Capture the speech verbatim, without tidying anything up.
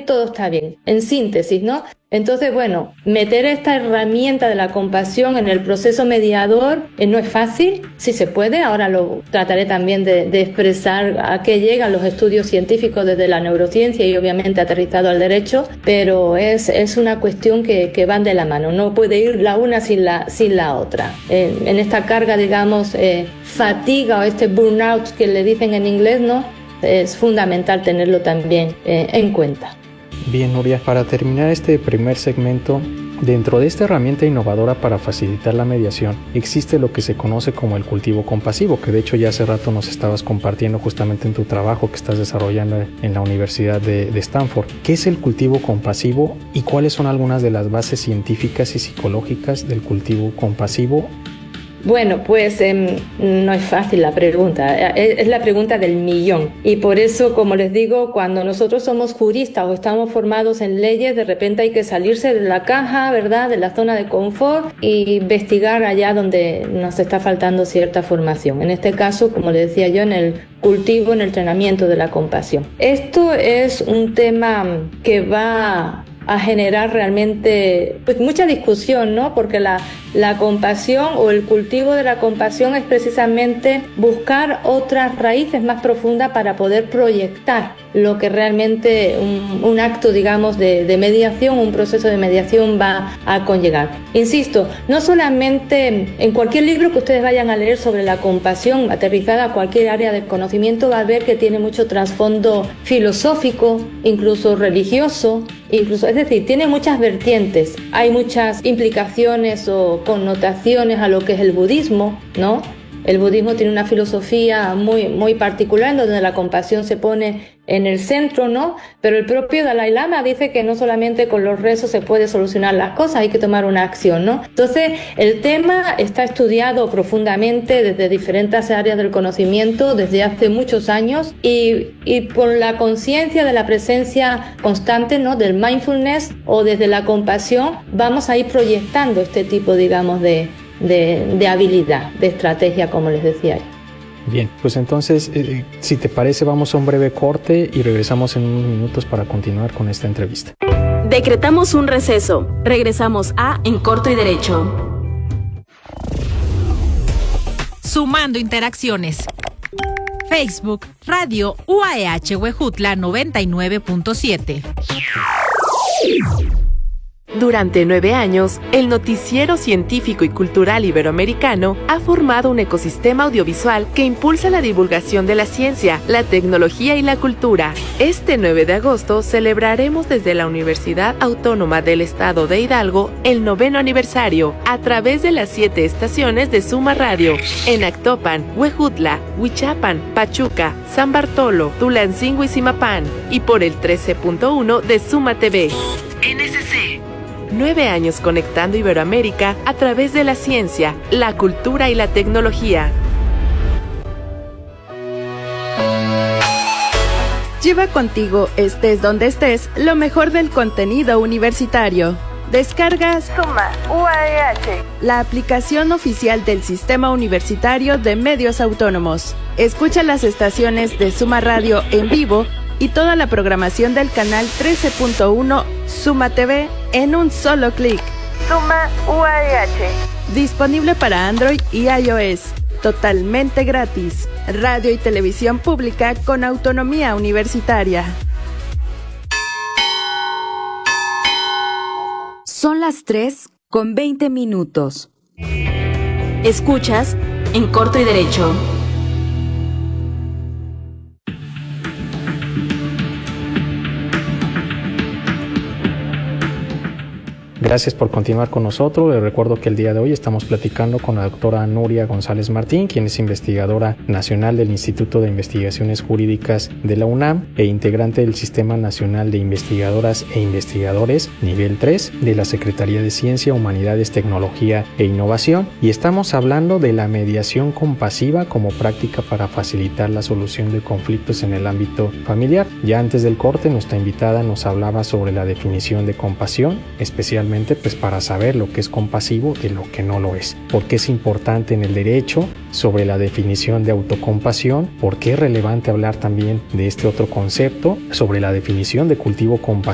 bien, todo está bien. En síntesis, ¿no? Entonces, bueno, meter esta herramienta de la compasión en el proceso mediador eh, no es fácil, sí se puede. Ahora lo trataré también de, de expresar a qué llegan los estudios científicos desde la neurociencia y obviamente aterrizado al derecho, pero es, es una cuestión que, que van de la mano, no puede ir la una sin la, sin la otra. Eh, en esta carga, digamos, eh, fatiga o este burnout que le dicen en inglés, ¿no? Es fundamental tenerlo también eh, en cuenta. Bien, Nuria, para terminar este primer segmento, dentro de esta herramienta innovadora para facilitar la mediación, existe lo que se conoce como el cultivo compasivo, que de hecho ya hace rato nos estabas compartiendo justamente en tu trabajo que estás desarrollando en la Universidad de, de Stanford. ¿Qué es el cultivo compasivo y cuáles son algunas de las bases científicas y psicológicas del cultivo compasivo? Bueno, pues eh, no es fácil la pregunta, es la pregunta del millón. Y por eso, como les digo, cuando nosotros somos juristas o estamos formados en leyes, de repente hay que salirse de la caja, ¿verdad?, de la zona de confort e investigar allá donde nos está faltando cierta formación. En este caso, como les decía yo, en el cultivo, en el entrenamiento de la compasión. Esto es un tema que va a generar realmente pues mucha discusión, ¿no? Porque la, la compasión o el cultivo de la compasión es precisamente buscar otras raíces más profundas para poder proyectar lo que realmente un, un acto, digamos, de, de mediación, un proceso de mediación va a conllevar. Insisto, no solamente en cualquier libro que ustedes vayan a leer sobre la compasión aterrizada a cualquier área del conocimiento, va a ver que tiene mucho trasfondo filosófico, incluso religioso, incluso, es decir, tiene muchas vertientes. Hay muchas implicaciones o connotaciones a lo que es el budismo, ¿no? El budismo tiene una filosofía muy, muy particular en donde la compasión se pone en el centro, ¿no? Pero el propio Dalai Lama dice que no solamente con los rezos se puede solucionar las cosas, hay que tomar una acción, ¿no? Entonces, el tema está estudiado profundamente desde diferentes áreas del conocimiento desde hace muchos años y, y por la conciencia de la presencia constante, ¿no?, del mindfulness o desde la compasión, vamos a ir proyectando este tipo, digamos, de, de, de habilidad, de estrategia, como les decía. Bien, pues entonces, eh, si te parece, vamos a un breve corte y regresamos en unos minutos para continuar con esta entrevista. Decretamos un receso. Regresamos a En Corto y Derecho. Sumando interacciones. Facebook, Radio U A E H Huejutla noventa y nueve punto siete. Durante nueve años, el noticiero científico y cultural iberoamericano ha formado un ecosistema audiovisual que impulsa la divulgación de la ciencia, la tecnología y la cultura. Este nueve de agosto celebraremos desde la Universidad Autónoma del Estado de Hidalgo el noveno aniversario a través de las siete estaciones de Suma Radio en Actopan, Huejutla, Huichapan, Pachuca, San Bartolo, Tulancingo y Zimapán y por el trece punto uno de Suma T V. N S C. Nueve años conectando Iberoamérica a través de la ciencia, la cultura y la tecnología. Lleva contigo, estés donde estés, lo mejor del contenido universitario. Descargas Suma U A E H, la aplicación oficial del Sistema Universitario de Medios Autónomos. Escucha las estaciones de Suma Radio en vivo y toda la programación del canal trece punto uno Suma T V en un solo clic. Suma U A E H. Disponible para Android y iOS. Totalmente gratis. Radio y televisión pública con autonomía universitaria. Son las tres con veinte minutos. Escuchas En Corto y Derecho. Gracias por continuar con nosotros. Les recuerdo que el día de hoy estamos platicando con la doctora Nuria González Martín, quien es investigadora nacional del Instituto de Investigaciones Jurídicas de la UNAM e integrante del Sistema Nacional de Investigadoras e Investigadores nivel tres de la Secretaría de Ciencia, Humanidades, Tecnología e Innovación. Y estamos hablando de la mediación compasiva como práctica para facilitar la solución de conflictos en el ámbito familiar. Ya antes del corte, nuestra invitada nos hablaba sobre la definición de compasión, especialmente pues para saber lo que es compasivo y lo que no lo es. ¿Por qué es importante en el derecho sobre la definición de autocompasión? ¿Por qué es relevante hablar también de este otro concepto sobre la definición de cultivo compasivo?